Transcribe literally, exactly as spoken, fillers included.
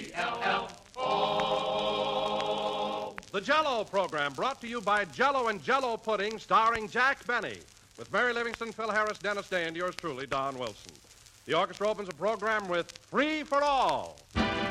E L L O. The Jell-O program brought to you by Jell-O and Jell-O Pudding, starring Jack Benny, with Mary Livingston, Phil Harris, Dennis Day, and yours truly, Don Wilson. The orchestra opens the program with Free for All.